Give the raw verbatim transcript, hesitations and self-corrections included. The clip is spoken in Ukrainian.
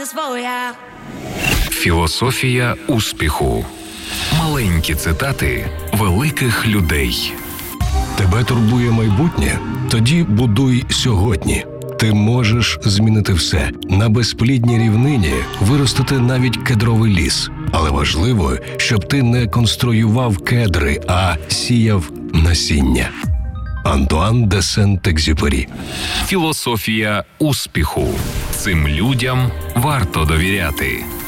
своя. Філософія успіху. Маленькі цитати великих людей. Тебе турбує майбутнє? Тоді будуй сьогодні. Ти можеш змінити все. На безплідній рівнині виростити навіть кедровий ліс. Але важливо, щоб ти не конструював кедри, а сіяв насіння. Антуан де Сент-Екзюпері. Філософія успіху. Цим людям варто довіряти.